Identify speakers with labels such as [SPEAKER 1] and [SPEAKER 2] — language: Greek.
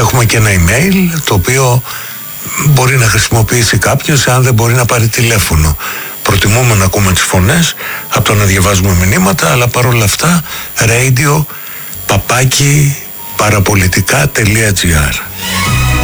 [SPEAKER 1] Έχουμε και ένα email το οποίο μπορεί να χρησιμοποιήσει κάποιος αν δεν μπορεί να πάρει τηλέφωνο. Προτιμούμε να ακούμε τις φωνές από το να διαβάζουμε μηνύματα, αλλά παρόλα αυτά radio@parapolitica.gr.